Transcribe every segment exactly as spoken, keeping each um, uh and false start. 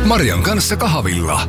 Marian kanssa kahvilla.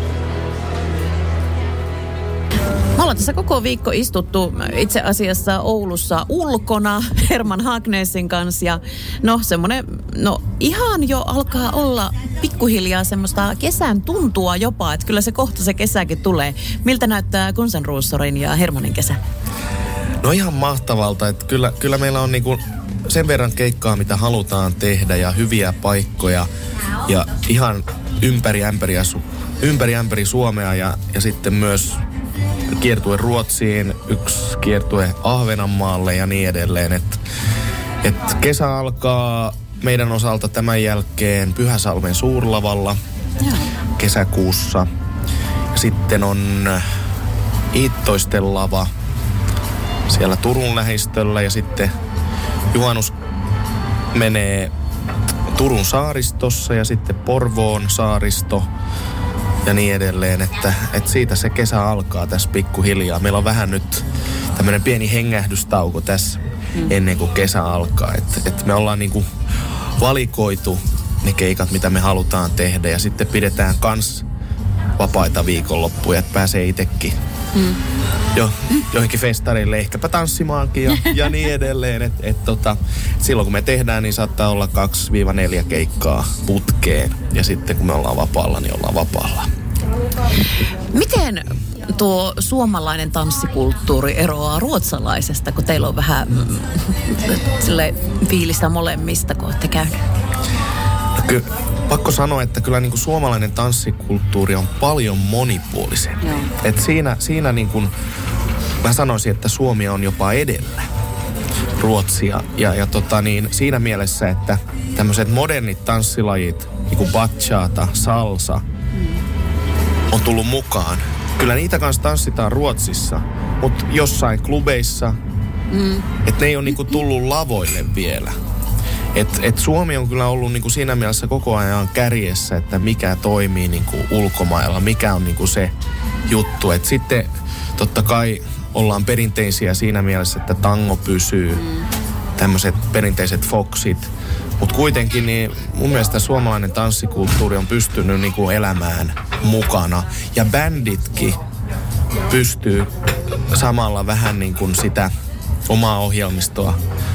Me ollaan tässä koko viikko istuttu itse asiassa Oulussa ulkona Herman Hagnesin kanssa. Ja no semmoinen, no ihan jo alkaa olla pikkuhiljaa semmoista kesän tuntua jopa, että kyllä se kohta se kesäkin tulee. Miltä näyttää Guns N' Rosesin ja Hermanin kesä? No ihan mahtavalta, että kyllä, kyllä meillä on niinku sen verran keikkaa, mitä halutaan tehdä ja hyviä paikkoja ja ihan ympäri ämpäri, ympäri ämpäri Suomea ja, ja sitten myös kiertue Ruotsiin, yksi kiertue Ahvenanmaalle ja niin edelleen. Et, et kesä alkaa meidän osalta tämän jälkeen Pyhäsalmen suurlavalla kesäkuussa. Sitten on Iittoisten lava siellä Turun lähistöllä ja sitten juhannus menee Turun saaristossa ja sitten Porvoon saaristo ja niin edelleen, että, että siitä se kesä alkaa tässä pikkuhiljaa. Meillä on vähän nyt tämmöinen pieni hengähdystauko tässä mm. ennen kuin kesä alkaa. Että, että me ollaan niinku valikoitu ne keikat, mitä me halutaan tehdä ja sitten pidetään kans vapaita viikonloppuja, että pääsee itsekin mm. jo, johonkin festareille, ehkäpä tanssimaankin ja, ja niin edelleen. Et, et tota, silloin kun me tehdään, niin saattaa olla kaksi neljä keikkaa putkeen. Ja sitten kun me ollaan vapaalla, niin ollaan vapaalla. Miten tuo suomalainen tanssikulttuuri eroaa ruotsalaisesta, kun teillä on vähän mm, sille fiilistä molemmista, kun olette käyneet? No ky- pakko sanoa, että kyllä niin kuin suomalainen tanssikulttuuri on paljon monipuolisempi. Et siinä, siinä niin kuin, mä sanoisin, että Suomi on jopa edellä Ruotsia. Ja, ja tota niin, siinä mielessä, että tämmöiset modernit tanssilajit, niin kuin bachata, salsa, mm. on tullut mukaan. Kyllä niitä kanssa tanssitaan Ruotsissa, mutta jossain klubeissa, mm. että ne ei ole niin kuin tullut lavoille vielä. Et, et Suomi on kyllä ollut niinku siinä mielessä koko ajan kärjessä, että mikä toimii niinku ulkomailla, mikä on niinku se juttu. Et sitten totta kai ollaan perinteisiä siinä mielessä, että tango pysyy, mm. tämmöiset perinteiset foksit. Mutta kuitenkin niin mun mielestä suomalainen tanssikulttuuri on pystynyt niinku elämään mukana. Ja bänditkin pystyy samalla vähän niin kuin sitä omaa ohjelmistoa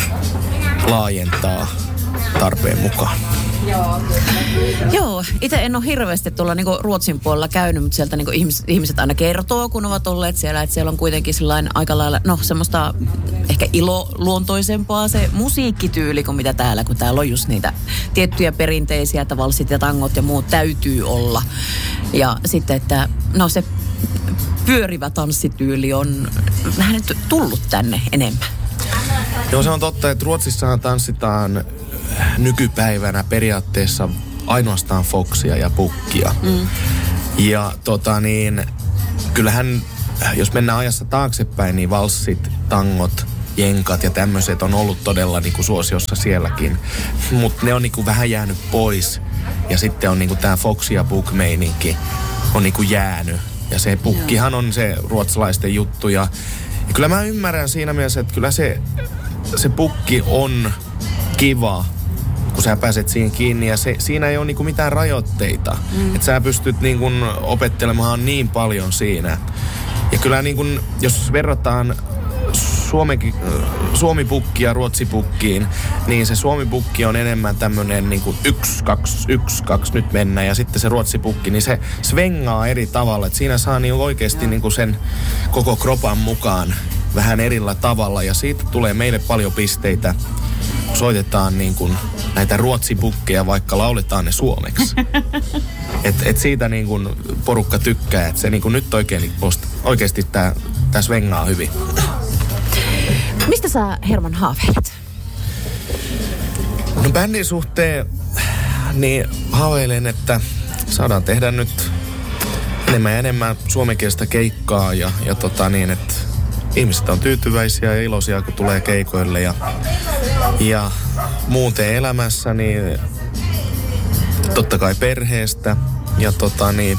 laajentaa tarpeen mukaan. Joo, Joo itse en ole hirveästi tuolla niinku Ruotsin puolella käynyt, mutta sieltä niinku ihmis, ihmiset aina kertoo, kun ovat olleet siellä, että siellä on kuitenkin sellainen aika lailla, no semmoista ehkä iloluontoisempaa se musiikkityyli kuin mitä täällä, kun täällä on just niitä tiettyjä perinteisiä, että valssit ja tangot ja muut täytyy olla. Ja sitten, että no se pyörivä tanssityyli on vähän nyt tullut tänne enemmän. Joo, se on totta, että Ruotsissahan tanssitaan nykypäivänä periaatteessa ainoastaan foksia ja pukkia. Mm. Ja tota niin, kyllähän, jos mennään ajassa taaksepäin, niin valssit, tangot, jenkat ja tämmöiset on ollut todella niinku suosiossa sielläkin. Mutta ne on niinku vähän jäänyt pois. Ja sitten on niinku tää foksi ja puk-meininki on niinku jäänyt. Ja se pukkihan on se ruotsalaisten juttu ja Ja kyllä mä ymmärrän siinä mielessä, että kyllä se, se pukki on kiva, kun sä pääset siihen kiinni ja se, siinä ei ole niinku mitään rajoitteita. Mm. Että sä pystyt niinku opettelemaan niin paljon siinä. Ja kyllä niinku, jos verrataan Suomi, Suomi-pukkia Ruotsi-pukkiin, niin se Suomi-pukki on enemmän tämmönen niinku yksi, kaksi, yksi, kaksi, nyt mennään. Ja sitten se Ruotsi-pukki, niin se svengaa eri tavalla. Et siinä saa niinku oikeasti niinku sen koko kropan mukaan vähän erillä tavalla. Ja siitä tulee meille paljon pisteitä, kun soitetaan niinku näitä Ruotsi-pukkeja, vaikka lauletaan ne suomeksi. Et, et siitä niinku porukka tykkää, että se niinku nyt oikein, oikeasti tää, tää svengaa hyvin. Mistä sä, Herman, haaveilet? No bändin suhteen niin haaveilen, että saadaan tehdä nyt enemmän ja enemmän suomenkielistä keikkaa ja, ja tota niin, että ihmiset on tyytyväisiä ja iloisia, kun tulee keikoille ja, ja muuten elämässä, niin totta kai perheestä ja tota niin,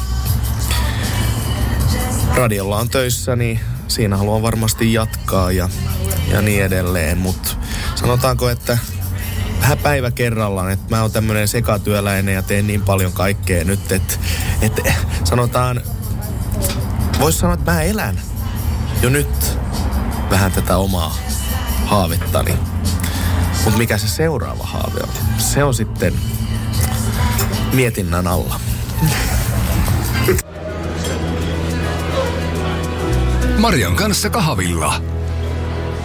radiolla on töissä, niin siinä haluan varmasti jatkaa ja, ja niin edelleen, mutta sanotaanko, että vähän päivä kerrallaan, että mä oon tämmönen sekatyöläinen ja teen niin paljon kaikkea nyt, että, että sanotaan, vois sanoa, että mä elän jo nyt vähän tätä omaa haavettani. Mutta mikä se seuraava haave on? Se on sitten mietinnän alla. Marian kanssa kahvilla.